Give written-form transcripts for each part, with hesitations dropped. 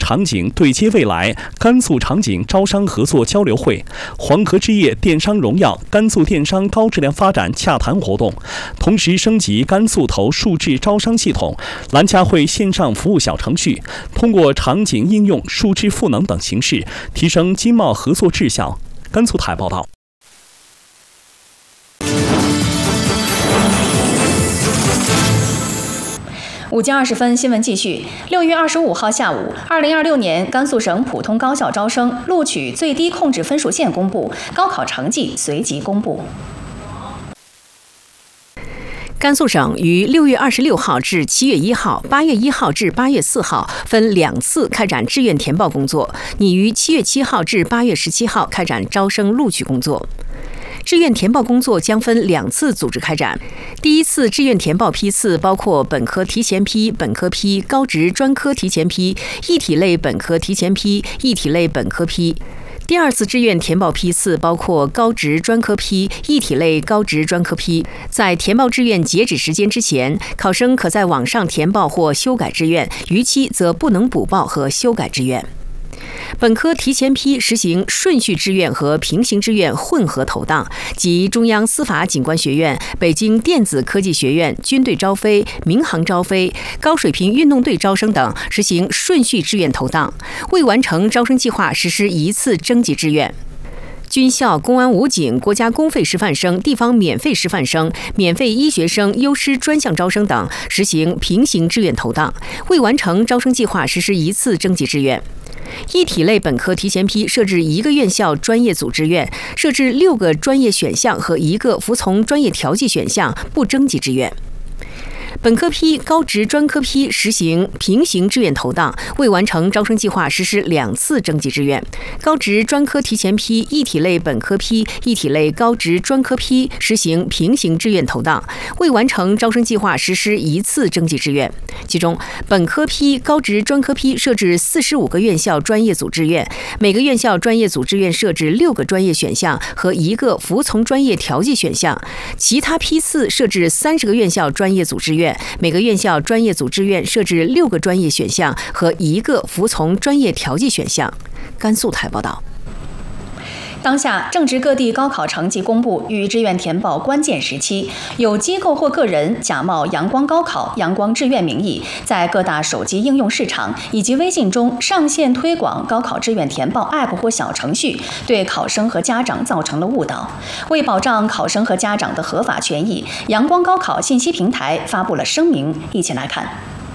场景对接未来甘肃场景招商合作交流会、黄河之夜电商荣耀甘肃电商高质量发展洽谈活动，同时升级甘肃投数智招商系统、蓝嘉汇线上服务小程序，通过场景应用数智赋能等形式，提升经贸合作质效。甘肃台报道。 5点20分，新闻继续。6月25号下午，2026年甘肃省普通高校招生录取最低控制分数线公布，高考成绩随即公布。 甘肃省于6月26号至7月1号、8月1号至8月4号分2次开展志愿填报工作，拟于7月7号至8月17号开展招生录取工作。志愿填报工作将分2次组织开展。第一次志愿填报批次包括本科提前批、本科批、高职专科提前批、一体类本科提前批、一体类本科批。第二次志愿填报批次包括高职专科批、一体类高职专科批。在填报志愿截止时间之前，考生可在网上填报或修改志愿，逾期则不能补报和修改志愿。本科提前批实行顺序志愿和平行志愿混合投档，即中央司法警官学院、北京电子科技学院、军队招飞、民航招飞、高水平运动队招生等实行顺序志愿投档，未完成招生计划实施一次征集志愿。军校、公安、武警、国家公费师范生、地方免费师范生、免费医学生、优师专项招生等实行平行志愿投档，未完成招生计划实施一次征集志愿。一体类本科提前批设置1个院校专业组志愿，设置6个专业选项和1个服从专业调剂选项，不征集志愿。本科批、高职专科批实行平行志愿投档，未完成招生计划实施2次征集志愿。高职专科提前批、一体类本科批、一体类高职专科批实行平行志愿投档，未完成招生计划实施1次征集志愿。其中，本科批、高职专科批设置45个院校专业组志愿，每个院校专业组志愿设置6个专业选项和1个服从专业调剂选项；其他批次设置30个院校专业组志愿，每个院校专业组志愿设置6个专业选项和1个服从专业调剂选项。甘肃台报道。 当下正值各地高考成绩公布与志愿填报关键时期，有机构或个人假冒阳光高考、阳光志愿名义，在各大手机应用市场以及微信中上线推广高考志愿填报 App 或小程序，对考生和家长造成了误导。为保障考生和家长的合法权益，阳光高考信息平台发布了声明，一起来看。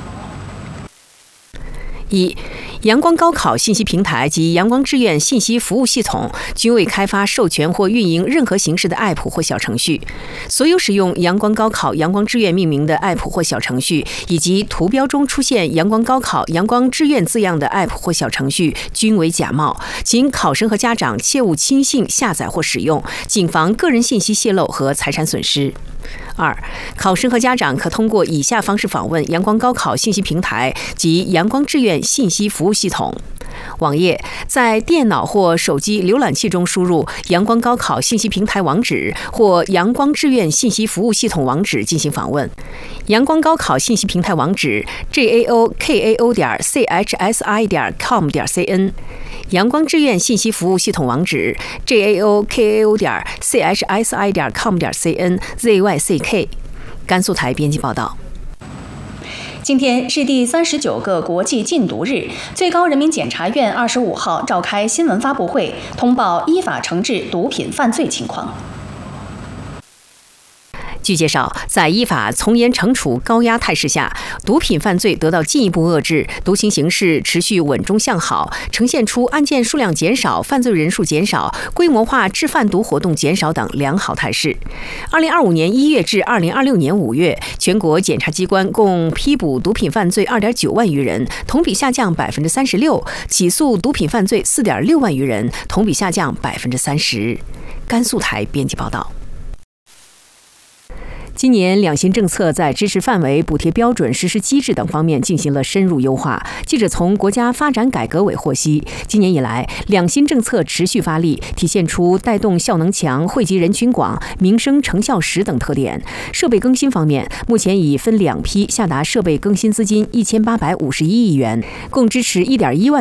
1. 阳光高考信息平台及阳光志愿信息服务系统均未开发授权或运营任何形式的 App 或小程序。所有使用阳光高考、阳光志愿命名的 App 或小程序，以及图标中出现阳光高考、阳光志愿字样的 App 或小程序均为假冒，请考生和家长切勿轻信下载或使用，谨防个人信息泄露和财产损失。2. 考生和家长可通过以下方式访问阳光高考信息平台及阳光志愿信息服务系统。网页在电脑或手机浏览器中输入阳光高考信息平台网址或阳光志愿信息服务系统网址进行访问。阳光高考信息平台网址 gaokao.chsi.com.cn， 阳光志愿信息服务系统网址 gaokao.chsi.com.cn ZYCK。 甘肃台编辑报道。 今天是第39个国际禁毒日，最高人民检察院25号召开新闻发布会，通报依法惩治毒品犯罪情况。 据介绍，在依法从严惩处高压态势下，毒品犯罪得到进一步遏制，毒品形势持续稳中向好，呈现出案件数量减少、犯罪人数减少、规模化制贩毒活动减少等良好态势。2025年1月至2026年5月，全国检察机关共批捕毒品犯罪2.9万余人，同比下降36%，起诉毒品犯罪4.6万余人，同比下降30%。甘肃台编辑报道。今年两新政策在支持范围、补贴标准、实施机制等方面进行了深入优化。记者从国家发展改革委获悉，今年以来，两新政策持续发力，体现出带动效能强、惠及人群广、民生成效实等特点。设备更新方面，目前已分2批下达设备更新资金1851亿元，共支持1.1万